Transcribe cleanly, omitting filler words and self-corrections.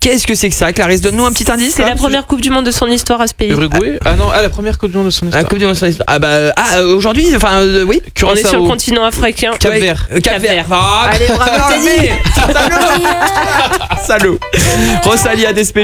Qu'est-ce que c'est que ça, Clarisse? Donne-nous un petit indice. C'est la première Coupe du Monde de son histoire à ce pays. Uruguay? La première Coupe du Monde de son histoire. La Coupe du Monde de son histoire. Aujourd'hui, oui. On est sur le continent africain. Cap-Vert. Cap-Vert. Allez, bravo, Teddy. Salaud. Rosalie a des